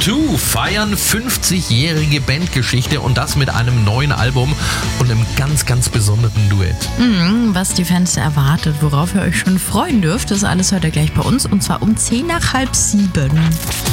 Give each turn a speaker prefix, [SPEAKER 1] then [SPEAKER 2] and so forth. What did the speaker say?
[SPEAKER 1] U2 feiern 50-jährige Bandgeschichte und das mit einem neuen Album und einem ganz, ganz besonderen Duett.
[SPEAKER 2] Was die Fans erwartet, worauf ihr euch schon freuen dürft, das alles hört ihr gleich bei uns und zwar um 6:10.